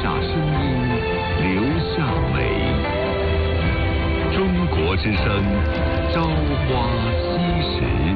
下声音，留下美。中国之声，朝花夕拾。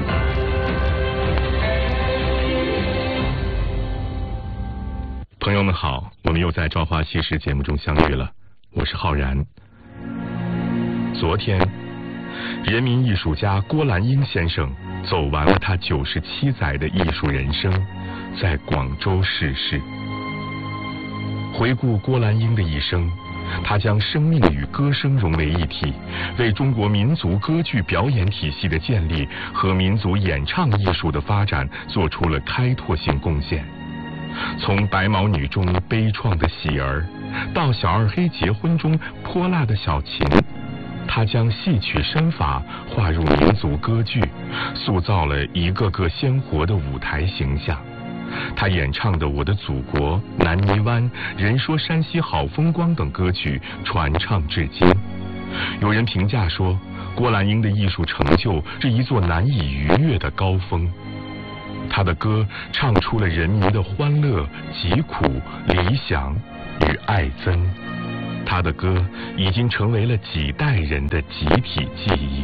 朋友们好，我们又在《朝花夕拾》节目中相遇了，我是浩然。昨天，人民艺术家郭兰英先生走完了他97载的艺术人生，在广州逝世。回顾郭兰英的一生，他将生命与歌声融为一体，为中国民族歌剧表演体系的建立和民族演唱艺术的发展做出了开拓性贡献。从白毛女中悲怆的喜儿，到小二黑结婚中泼辣的小琴，他将戏曲身法划入民族歌剧，塑造了一个个鲜活的舞台形象。他演唱的《我的祖国》《南泥湾》《人说山西好风光》等歌曲传唱至今。有人评价说，郭兰英的艺术成就是一座难以逾越的高峰。他的歌唱出了人民的欢乐、疾苦、理想与爱憎。他的歌已经成为了几代人的集体记忆。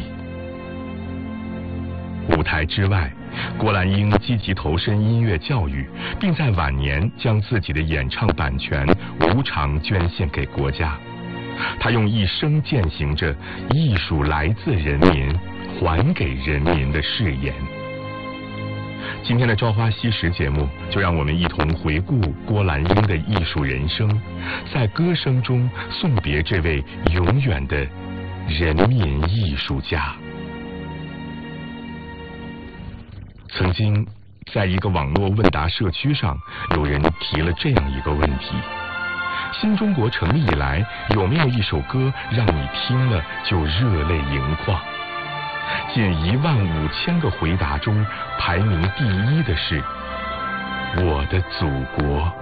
舞台之外，郭兰英积极投身音乐教育，并在晚年将自己的演唱版权无偿捐献给国家。他用一生践行着艺术来自人民，还给人民的誓言。今天的《朝花夕拾》节目，就让我们一同回顾郭兰英的艺术人生，在歌声中送别这位永远的人民艺术家。曾经，在一个网络问答社区上，有人提了这样一个问题：新中国成立以来，有没有一首歌让你听了就热泪盈眶？近15000个回答中，排名第一的是《我的祖国》。